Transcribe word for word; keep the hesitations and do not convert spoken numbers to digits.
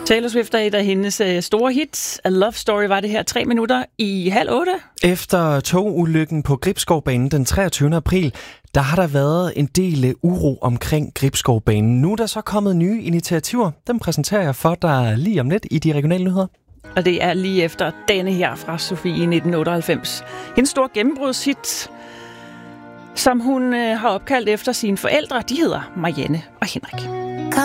Taylor Swift er et af hendes øh, store hits. A Love Story var det her tre minutter i halv otte. Efter togulykken på Gribskovbanen den treogtyvende april, der har der været en del uro omkring Gribskovbanen. Nu er der så kommet nye initiativer. Dem præsenterer jeg for dig lige om lidt i de regionale nyheder. Og det er lige efter denne her fra Sofie i nitten otteoghalvfems. Hendes store gennembrudshit, som hun øh, har opkaldt efter sine forældre, de hedder Marianne og Henrik.